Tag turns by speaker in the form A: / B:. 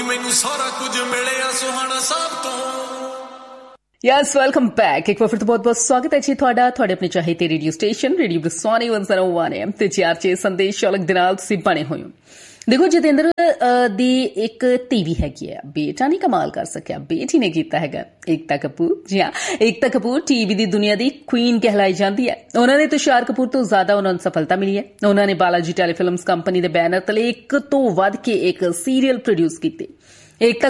A: ਮੈਨੂੰ ਸਾਰਾ ਕੁਝ ਮਿਲਿਆ ਸੁਹਾਣਾ ਸਾਹਿਬ ਤੋਂ।
B: Yes welcome back. ਇੱਕ ਵਾਰ ਫਿਰ ਤੋਂ ਬਹੁਤ ਬਹੁਤ ਸਵਾਗਤ ਹੈ ਜੀ ਤੁਹਾਡਾ ਤੁਹਾਡੇ ਆਪਣੇ ਚਾਹੇ ਰੇਡੀਓ ਸਟੇਸ਼ਨ ਰੇਡੀਓ ਬਰਸਾਨੀ 101 AM ਤੇ ਚਾਰਚੇ ਸੰਦੇਸ਼ ਸ਼ੌਲਕ ਦੇ ਨਾਲ ਤੁਸੀਂ ਬਣੇ ਹੋਏ ਹੋ। ਦੇਖੋ ਜਤਿੰਦਰ ਦੀ ਇੱਕ ਧੀ ਹੈਗੀ ਹੈ, ਬੇਟਾ ਨਹੀਂ ਕਮਾਲ ਕਰ ਸਕਿਆ, ਬੇਟੀ ਨੇ ਕੀਤਾ ਹੈਗਾ ਏਕਤਾ ਕਪੂਰ। ਜੀ ਹਾਂ, ਏਕਤਾ ਕਪੂਰ ਟੀਵੀ ਦੀ ਦੁਨੀਆ ਦੀ ਕੁਈਨ ਕਹਿਲਾਈ ਜਾਂਦੀ ਹੈ। ਉਹਨਾਂ ਨੇ ਤੁਸ਼ਾਰ ਕਪੂਰ ਤੋਂ ਜ਼ਿਆਦਾ ਉਹਨਾਂ ਨੂੰ ਸਫਲਤਾ ਮਿਲੀ ਹੈ। ਉਹਨਾਂ ਨੇ ਬਾਲਾਜੀ ਟੈਲੀਫਿਲਮਸ ਕੰਪਨੀ ਦੇ ਬੈਨਰ ਤਲੇ ਇੱਕ ਤੋਂ ਵੱਧ ਕੇ ਇੱਕ ਸੀਰੀਅਲ ਪ੍ਰੋਡਿਊਸ ਕੀਤੇ। ਏਕਤਾ